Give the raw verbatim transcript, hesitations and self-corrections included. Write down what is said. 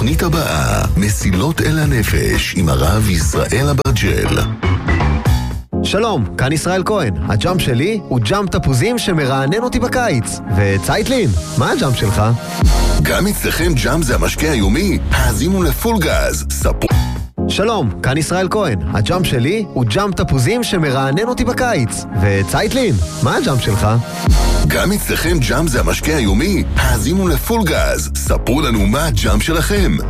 התוכנית הבאה, מסילות אל הנפש, עם הרב ישראל אברג'ל. שלום, כאן ישראל כהן. הג'אמפ שלי הוא ג'אמפ תפוזים שמרענן אותי בקיץ. וצייטלין, מה הג'אמפ שלך? גם אצלכם ג'אמפ זה המשקה היומי? האזינו לפול גז, ספרו... שלום, כאן ישראל כהן. הג'אמפ שלי הוא ג'אמפ תפוזים שמרענן אותי בקיץ. וצייטלין, מה הג'אמפ שלך? גם אצלכם ג'אמפ זה המשקה היומי? האזינו לפול גז, ספרו לנו מה הג'אמפ שלכם.